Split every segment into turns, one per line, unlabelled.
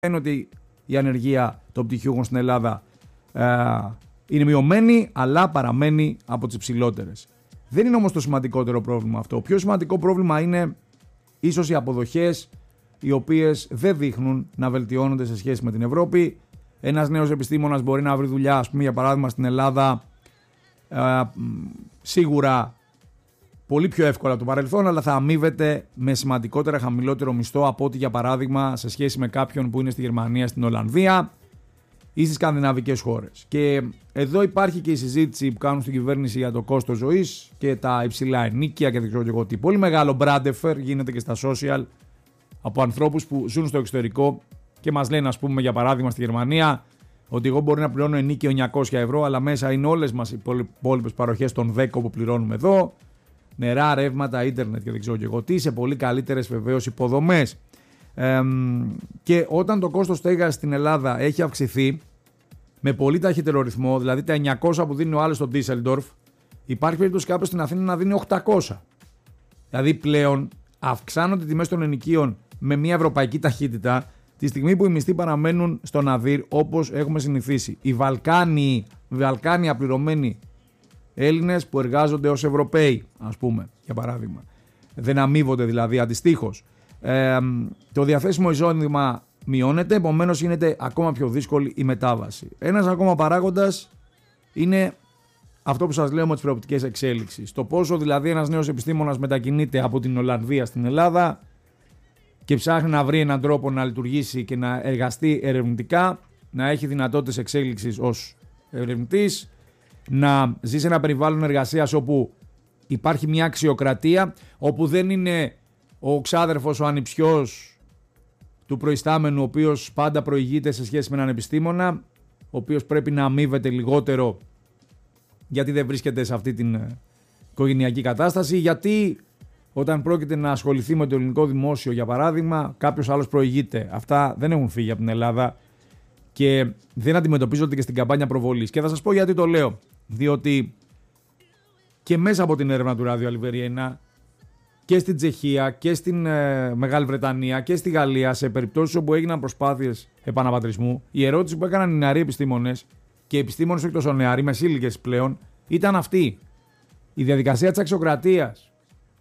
είναι ότι η ανεργία των πτυχιούχων στην Ελλάδα είναι μειωμένη, αλλά παραμένει από τις υψηλότερες. Δεν είναι όμως το σημαντικότερο πρόβλημα αυτό. Το πιο σημαντικό πρόβλημα είναι ίσως οι αποδοχές, οι οποίες δεν δείχνουν να βελτιώνονται σε σχέση με την Ευρώπη. Ένας νέος επιστήμονας μπορεί να βρει δουλειά, ας πούμε, για παράδειγμα στην Ελλάδα, σίγουρα πολύ πιο εύκολα από το παρελθόν, αλλά θα αμείβεται με σημαντικότερα χαμηλότερο μισθό από ό,τι, για παράδειγμα, σε σχέση με κάποιον που είναι στη Γερμανία, στην Ολλανδία ή στις σκανδιναβικές χώρες. Και εδώ υπάρχει και η συζήτηση που κάνουν στην κυβέρνηση για το κόστος ζωής και τα υψηλά ενοίκια και δεν ξέρω και εγώ τι. Πολύ μεγάλο μπράντεφερ γίνεται και στα social από ανθρώπους που ζουν στο εξωτερικό και μας λένε, ας πούμε, για παράδειγμα στη Γερμανία, ότι εγώ μπορεί να πληρώνω ενοίκιο 900 ευρώ, αλλά μέσα είναι όλες μας οι υπόλοιπες παροχές των 10 που πληρώνουμε εδώ. Νερά, ρεύματα, ίντερνετ και δεν ξέρω και εγώ τι, σε πολύ καλύτερες βεβαίως υποδομές. Και όταν το κόστος στέγασης στην Ελλάδα έχει αυξηθεί με πολύ ταχύτερο ρυθμό, δηλαδή τα 900 που δίνει ο άλλος στο Ντίσελντορφ, υπάρχει περίπτωση κάποιος στην Αθήνα να δίνει 800. Δηλαδή πλέον αυξάνονται τιμές των ενοικίων με μια ευρωπαϊκή ταχύτητα, τη στιγμή που οι μισθοί παραμένουν στον ΑΔΥΡ όπως έχουμε συνηθίσει. Οι Βαλκάνοι απληρωμένοι Έλληνες που εργάζονται ως Ευρωπαίοι, ας πούμε, για παράδειγμα, δεν αμείβονται δηλαδή αντιστοίχως. Το διαθέσιμο εισόδημα μειώνεται, επομένως γίνεται ακόμα πιο δύσκολη η μετάβαση. Ένας ακόμα παράγοντας είναι αυτό που σας λέω με τις προοπτικές εξέλιξεις. Το πόσο δηλαδή ένας νέος επιστήμονας μετακινείται από την Ολλανδία στην Ελλάδα και ψάχνει να βρει έναν τρόπο να λειτουργήσει και να εργαστεί ερευνητικά, να έχει δυνατότητες εξέλιξης ως ερευνητής, να ζει σε ένα περιβάλλον εργασίας όπου υπάρχει μια αξιοκρατία, όπου δεν είναι ο ξάδερφος, ο ανιψιός του προϊστάμενου, ο οποίος πάντα προηγείται σε σχέση με έναν επιστήμονα, ο οποίος πρέπει να αμείβεται λιγότερο γιατί δεν βρίσκεται σε αυτή την οικογενειακή κατάσταση, γιατί όταν πρόκειται να ασχοληθεί με το ελληνικό δημόσιο, για παράδειγμα, κάποιος άλλος προηγείται. Αυτά δεν έχουν φύγει από την Ελλάδα και δεν αντιμετωπίζονται και στην καμπάνια προβολής. Και θα σας πω γιατί το λέω. Διότι και μέσα από την έρευνα του Ράδιο Αλιβεριένα και στην Τσεχία και στην Μεγάλη Βρετανία και στη Γαλλία, σε περιπτώσεις όπου έγιναν προσπάθειες επαναπατρισμού, η ερώτηση που έκαναν οι νεαροί επιστήμονες και οι επιστήμονες όχι τόσο νεαροί, μεσήλικες πλέον, ήταν αυτή. Η διαδικασία της αξιοκρατίας.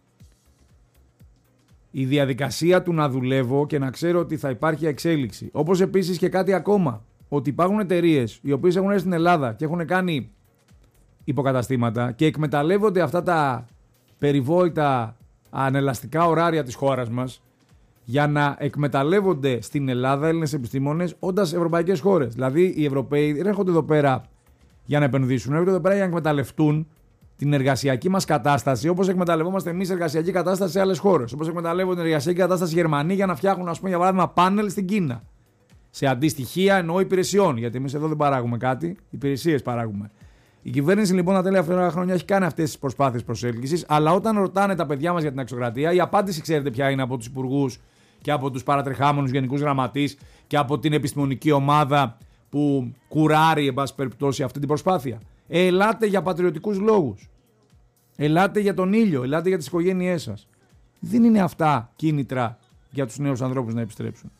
Η διαδικασία του να δουλεύω και να ξέρω ότι θα υπάρχει εξέλιξη. Όπως επίσης και κάτι ακόμα. Ότι υπάρχουν εταιρείες οι οποίες έχουν έρθει στην Ελλάδα και έχουν κάνει υποκαταστήματα και εκμεταλλεύονται αυτά τα περιβόητα ανελαστικά ωράρια της χώρας μας για να εκμεταλλεύονται στην Ελλάδα Έλληνες επιστήμονες όντας ευρωπαϊκές χώρες. Δηλαδή οι Ευρωπαίοι δεν έρχονται εδώ πέρα για να επενδύσουν, έρχονται εδώ πέρα για να εκμεταλλευτούν την εργασιακή μας κατάσταση, όπως εκμεταλλευόμαστε εμείς εργασιακή κατάσταση σε άλλες χώρες. Όπως εκμεταλλεύονται την εργασιακή κατάσταση Γερμανοί για να φτιάχνουν, ας πούμε, για παράδειγμα, πάνελ στην Κίνα. Σε αντιστοιχεία εννοώ υπηρεσιών, γιατί εμείς εδώ δεν παράγουμε κάτι, υπηρεσίες παράγουμε. Η κυβέρνηση λοιπόν τα τελευταία χρόνια έχει κάνει αυτές τις προσπάθειες προσέλκυσης, αλλά όταν ρωτάνε τα παιδιά μας για την αξιοκρατία, η απάντηση ξέρετε ποια είναι από τους υπουργούς και από τους παρατρεχάμενους γενικούς γραμματείς και από την επιστημονική ομάδα που κουράρει, εν πάση περιπτώσει, αυτή την προσπάθεια. Ελάτε για πατριωτικούς λόγους. Ελάτε για τον ήλιο, ελάτε για τις οικογένειές σας. Δεν είναι αυτά κίνητρα για τους νέους ανθρώπους να επιστρέψουν.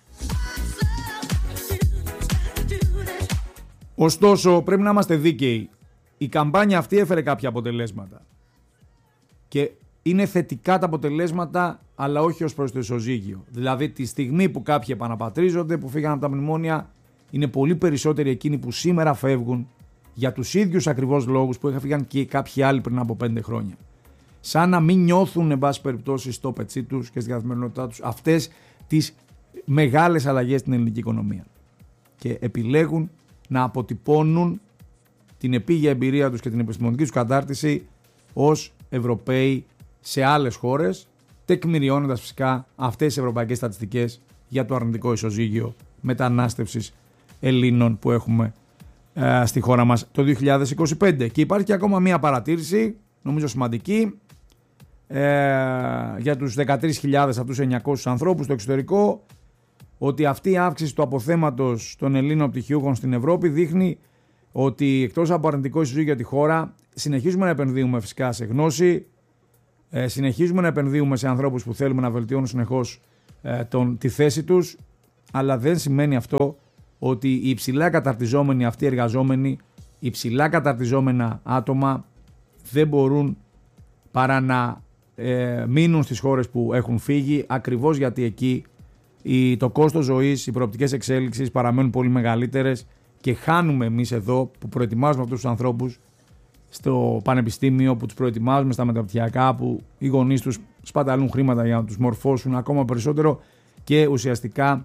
Ωστόσο, πρέπει να είμαστε δίκαιοι. Η καμπάνια αυτή έφερε κάποια αποτελέσματα. Και είναι θετικά τα αποτελέσματα, αλλά όχι ως προς το ισοζύγιο. Δηλαδή, τη στιγμή που κάποιοι επαναπατρίζονται, που φύγαν από τα μνημόνια, είναι πολύ περισσότεροι εκείνοι που σήμερα φεύγουν για τους ίδιους ακριβώς λόγους που έφυγαν και κάποιοι άλλοι πριν από 5 χρόνια. Σαν να μην νιώθουν, εν πάση περιπτώσει, στο πετσί τους και στην καθημερινότητά τους αυτές τις μεγάλες αλλαγές στην ελληνική οικονομία. Και επιλέγουν να αποτυπώνουν την επίγεια εμπειρία τους και την επιστημονική τους κατάρτιση ως Ευρωπαίοι σε άλλες χώρες, τεκμηριώνοντας φυσικά αυτές τις ευρωπαϊκές στατιστικές για το αρνητικό ισοζύγιο μετανάστευσης Ελλήνων που έχουμε στη χώρα μας το 2025. Και υπάρχει και ακόμα μία παρατήρηση, νομίζω σημαντική, για τους 13.000 αυτούς 900 ανθρώπους στο εξωτερικό, ότι αυτή η αύξηση του αποθέματος των Ελλήνων πτυχιούχων στην Ευρώπη δείχνει ότι εκτός από αρνητικό ισοζύγιο για τη χώρα, συνεχίζουμε να επενδύουμε φυσικά σε γνώση, συνεχίζουμε να επενδύουμε σε ανθρώπους που θέλουμε να βελτιώνουν συνεχώς τη θέση τους, αλλά δεν σημαίνει αυτό ότι οι υψηλά καταρτιζόμενοι αυτοί εργαζόμενοι, υψηλά καταρτιζόμενα άτομα δεν μπορούν παρά να μείνουν στις χώρες που έχουν φύγει, ακριβώς γιατί εκεί το κόστος ζωής, οι προοπτικές εξέλιξης παραμένουν πολύ μεγαλύτερες και χάνουμε εμείς εδώ που προετοιμάζουμε αυτούς τους ανθρώπους στο πανεπιστήμιο, που τους προετοιμάζουμε στα μεταπτυχιακά, που οι γονείς τους σπαταλούν χρήματα για να τους μορφώσουν ακόμα περισσότερο και ουσιαστικά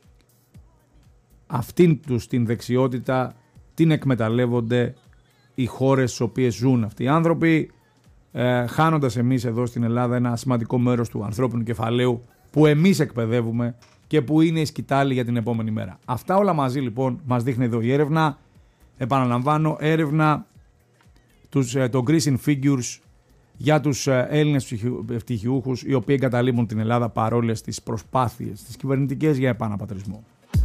αυτήν τους την δεξιότητα την εκμεταλλεύονται οι χώρες στις οποίες ζουν αυτοί οι άνθρωποι, χάνοντας εμείς εδώ στην Ελλάδα ένα σημαντικό μέρος του ανθρώπινου κεφαλαίου που εμείς εκπαιδεύουμε και που είναι η σκητάλη για την επόμενη μέρα. Αυτά όλα μαζί μας δείχνει εδώ η έρευνα. Επαναλαμβάνω, έρευνα των Greece Figures για τους Έλληνες πτυχιούχους οι οποίοι εγκαταλείπουν την Ελλάδα παρόλες τις προσπάθειες τις κυβερνητικές για επαναπατρισμό.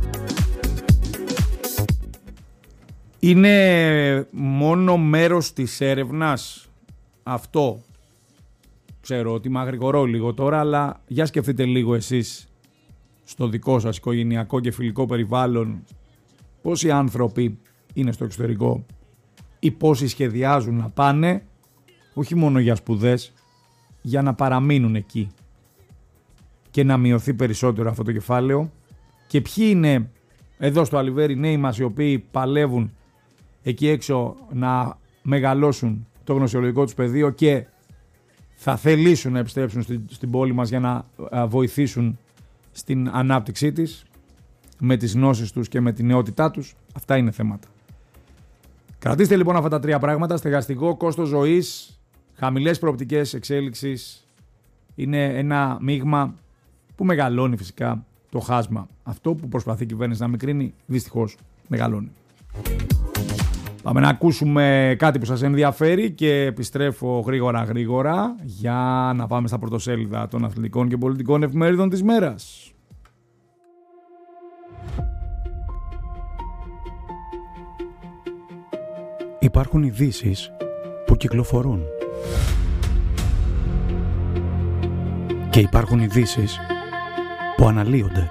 Είναι μόνο μέρος της έρευνας αυτό. Ξέρω ότι μαγρηγορώ λίγο τώρα, αλλά για σκεφτείτε λίγο εσείς στο δικό σας οικογενειακό και φιλικό περιβάλλον πόσοι άνθρωποι είναι στο εξωτερικό ή πόσοι σχεδιάζουν να πάνε, όχι μόνο για σπουδές, για να παραμείνουν εκεί και να μειωθεί περισσότερο αυτό το κεφάλαιο, και ποιοι είναι εδώ στο Αλιβέρι νέοι μας οι οποίοι παλεύουν εκεί έξω να μεγαλώσουν το γνωσιολογικό τους πεδίο και θα θελήσουν να επιστρέψουν στην πόλη μας για να βοηθήσουν στην ανάπτυξή της με τις γνώσεις τους και με την νεότητά τους. Αυτά είναι θέματα. Κρατήστε λοιπόν αυτά τα τρία πράγματα: στεγαστικό, κόστος ζωής, χαμηλές προοπτικές εξέλιξης. Είναι ένα μείγμα που μεγαλώνει φυσικά το χάσμα. Αυτό που προσπαθεί η κυβέρνηση να μικρύνει, δυστυχώς μεγαλώνει. Πάμε να ακούσουμε κάτι που σας ενδιαφέρει και επιστρέφω γρήγορα για να πάμε στα πρωτοσέλιδα των αθλητικών και πολιτικών εφημερίδων της μέρας.
Υπάρχουν ειδήσεις που κυκλοφορούν και υπάρχουν ειδήσεις που αναλύονται.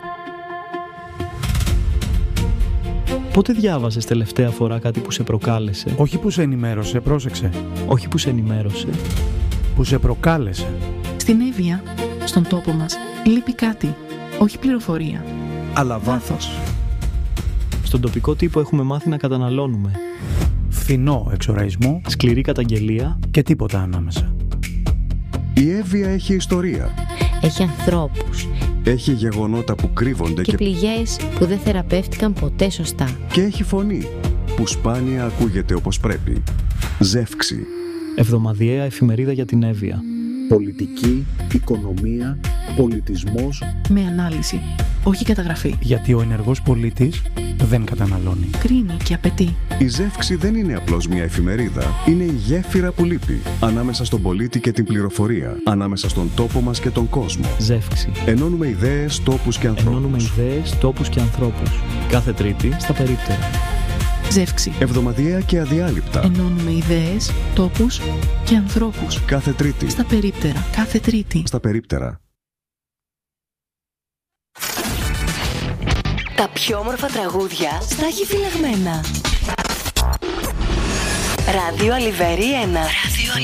Πότε διάβασες τελευταία φορά κάτι που σε προκάλεσε?
Όχι που σε ενημέρωσε, πρόσεξε.
Όχι που σε ενημέρωσε.
Που σε προκάλεσε.
Στην Εύβοια, στον τόπο μας, λείπει κάτι. Όχι πληροφορία.
Αλλά βάθος.
Στον τοπικό τύπο έχουμε μάθει να καταναλώνουμε.
Φθηνό εξοραϊσμό.
Σκληρή καταγγελία.
Και τίποτα ανάμεσα.
Η Εύβοια έχει ιστορία.
Έχει ανθρώπους.
Έχει γεγονότα που κρύβονται
και πληγές που δεν θεραπεύτηκαν ποτέ σωστά.
Και έχει φωνή που σπάνια ακούγεται όπως πρέπει. Ζεύξη.
Εβδομαδιαία εφημερίδα για την Εύβοια.
Πολιτική, οικονομία, πολιτισμός.
Με ανάλυση, όχι καταγραφή.
Γιατί ο ενεργός πολίτης δεν καταναλώνει.
Κρίνει και απαιτεί.
Η Ζεύξη δεν είναι απλώς μια εφημερίδα. Είναι η γέφυρα που λείπει ανάμεσα στον πολίτη και την πληροφορία. Ανάμεσα στον τόπο μας και τον κόσμο.
Ζεύξη.
Ενώνουμε ιδέες, τόπους και ανθρώπους.
Κάθε Τρίτη στα περίπτερα.
Ζεύξη.
Εβδομαδιαία και αδιάλειπτα.
Ενώνουμε ιδέες, τόπους και ανθρώπους.
Κάθε Τρίτη.
Στα περίπτερα. Κάθε Τρίτη.
Στα περίπτερα.
Τα πιο όμορφα τραγούδια στα έχει φυλαγμένα. Ράδιο Αλιβέρι 1.